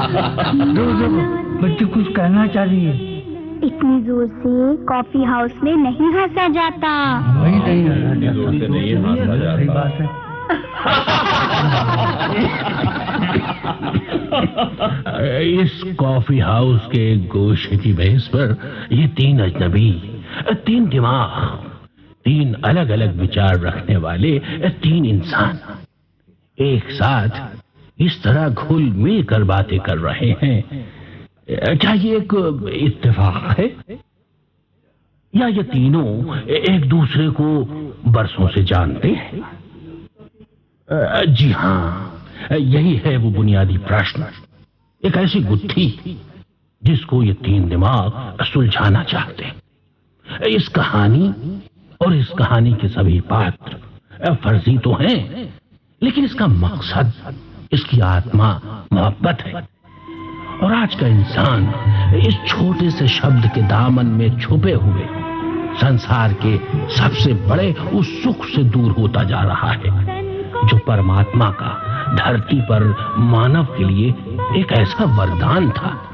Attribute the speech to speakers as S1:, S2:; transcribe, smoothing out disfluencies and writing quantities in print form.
S1: बच्ची कुछ कहना चाह रही है।
S2: इतनी जोर से कॉफी हाउस में नहीं हंसा जाता।
S1: वही नहीं हंसा जाता। सही बात है।
S3: इस कॉफी हाउस के गोशे की बहस पर ये तीन अजनबी, तीन दिमाग, तीन अलग अलग विचार रखने वाले तीन इंसान एक साथ इस तरह घुल मिल कर बातें कर रहे हैं। क्या ये एक इत्तेफाक है या ये तीनों एक दूसरे को बरसों से जानते हैं? जी हाँ, यही है वो बुनियादी प्रश्न, एक ऐसी गुत्थी जिसको ये तीन दिमाग सुलझाना चाहते हैं। इस कहानी और इस कहानी के सभी पात्र फर्जी तो हैं, लेकिन इसका मकसद, इसकी आत्मा मोहब्बत है। और आज का इंसान इस छोटे से शब्द के दामन में छुपे हुए संसार के सबसे बड़े उस सुख से दूर होता जा रहा है जो परमात्मा का धरती पर मानव के लिए एक ऐसा वरदान था।